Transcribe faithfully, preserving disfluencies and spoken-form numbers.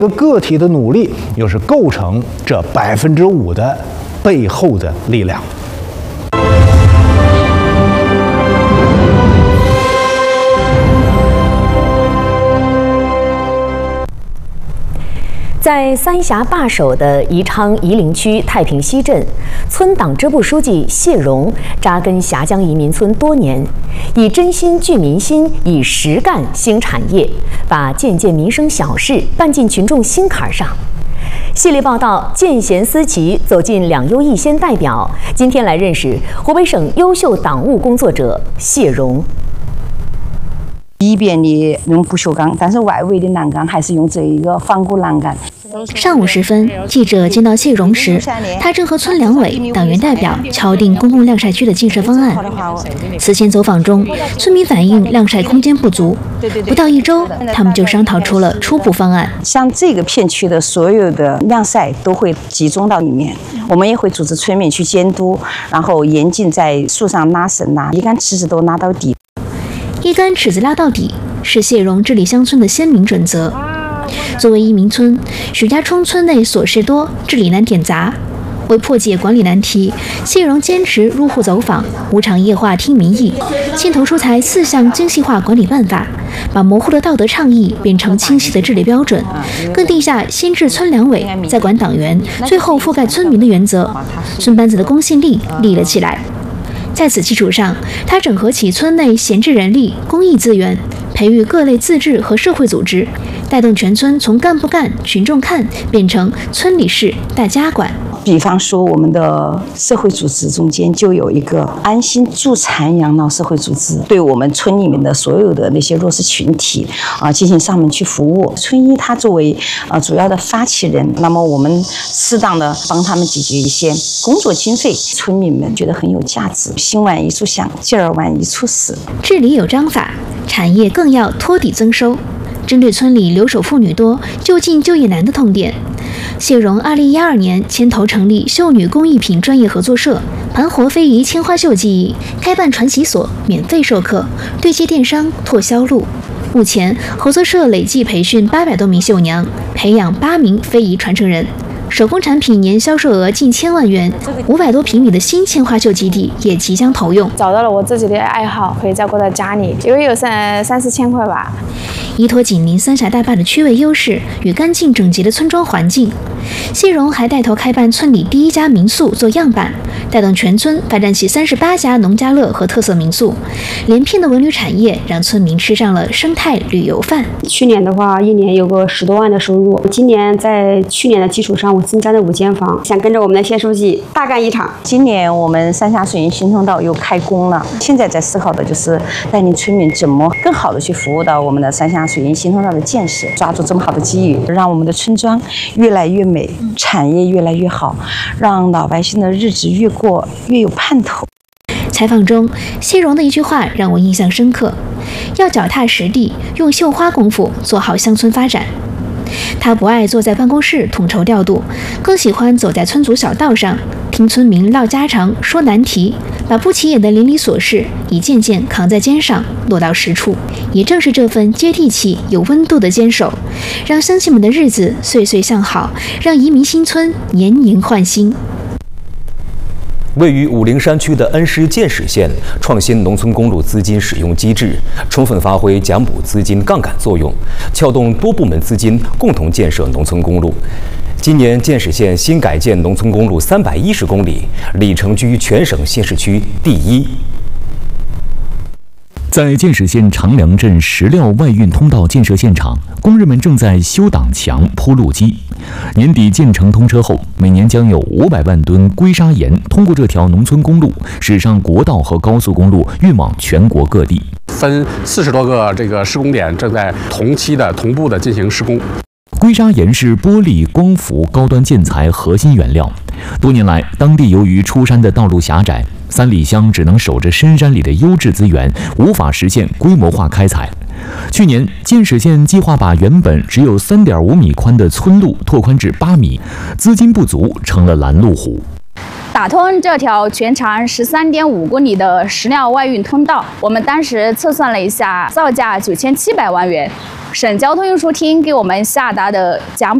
个个体的努力又是构成这百分之五的背后的力量。 在三峡坝首的宜昌夷陵区太平西镇，村党支部书记谢荣扎根峡江移民村多年，以真心聚民心，以实干兴产业，把件件民生小事办进群众心坎上。系列报道见贤思齐，走进两优一先代表。今天来认识湖北省优秀党务工作者谢荣。 一边的用不锈钢，但是外围的栏杆还是用这一个仿古栏杆。 上午时分，记者见到谢荣时，他正和村两委、党员代表敲定公共晾晒区的建设方案。此前走访中，村民反映晾晒空间不足，不到一周，他们就商讨出了初步方案。 像这个片区的所有的晾晒都会集中到里面，我们也会组织村民去监督，然后严禁在树上拉绳啊，一杆尺子都拉到底。 一杆尺子拉到底是谢荣治理乡村的鲜明准则。作为移民村，许家冲村内琐事多，治理难点杂。为破解管理难题，谢荣坚持入户走访、无偿夜话听民意，牵头出台四项精细化管理办法，把模糊的道德倡议变成清晰的治理标准，更定下先治村两委，再管党员，最后覆盖村民的原则。村班子的公信力立了起来。在此基础上，他整合起村内闲置人力、公益资源，培育各类自治和社会组织，带动全村从干部干、群众看变成村里事大家管。 比方说，我们的社会组织中间就有一个安心助残养老社会组织，对我们村里面的所有的那些弱势群体啊进行上门去服务。村医他作为呃主要的发起人，那么我们适当的帮他们解决一些工作经费，村民们觉得很有价值。心晚一处想，劲儿晚一处使。 治理有章法，产业更要托底增收。针对村里留守妇女多、就近就业难的痛点，谢荣二零一二年牵头成立秀女工艺品专业合作社，盘活非遗青花绣技艺，开办传习所，免费授课，对接电商拓销路。目前，合作社累计培训八百多名绣娘，培养八名非遗传承人。手工产品年销售额近千万元，五百多平米的新青花绣基地也即将投用。 找到了我自己的爱好，可以照顾到家里，因为有三三四千块吧。 依托紧邻三峡大坝的区位优势与干净整洁的村庄环境，谢荣还带头开办村里第一家民宿做样板，带动全村发展起三十八家农家乐和特色民宿，连片的文旅产业让村民吃上了生态旅游饭。 去年的话，一年有个十多万的收入，今年在去年的基础上，我增加了五间房，想跟着我们的谢书记大干一场。 今年我们三峡水运新通道又开工了，现在在思考的就是带领村民怎么更好的去服务到我们的三峡水运新通道的建设，抓住这么好的机遇，让我们的村庄越来越美，产业越来越好，让老百姓的日子越过越有盼头。 采访中，谢荣的一句话让我印象深刻：要脚踏实地，用绣花功夫做好乡村发展。他不爱坐在办公室统筹调度，更喜欢走在村组小道上，听村民唠家常、说难题，把不起眼的邻里琐事一件件扛在肩上，落到实处。也正是这份接地气、有温度的坚守，让乡亲们的日子岁岁向好，让移民新村年年焕新。 位于武陵山区的恩施建始县创新农村公路资金使用机制，充分发挥奖补资金杠杆作用，撬动多部门资金，共同建设农村公路。今年建始县新改建农村公路三百一十公里，里程居全省县市区第一。 在建始县长梁镇石料外运通道建设现场，工人们正在修挡墙、铺路基。年底建成通车后，每年将有五百万吨硅砂盐通过这条农村公路驶上国道和高速公路，运往全国各地。 分四十多个这个施工点正在同期的同步的进行施工。 硅砂盐是玻璃、光伏高端建材核心原料。多年来，当地由于出山的道路狭窄，三里乡只能守着深山里的优质资源，无法实现规模化开采。去年，建始县计划把原本只有 三点五米宽的村路拓宽至八米，资金不足成了拦路虎。 打通这条全长十三点五公里的石料外运通道，我们当时测算了一下，造价九千七百万元。 省交通运输厅给我们下达的奖